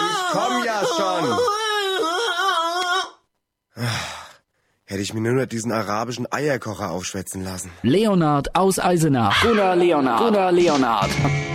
Ich komm ja schon. Hätte ich mir nur diesen arabischen Eierkocher aufschwätzen lassen. Leonhard aus Eisenach. Gunnar Leonhard.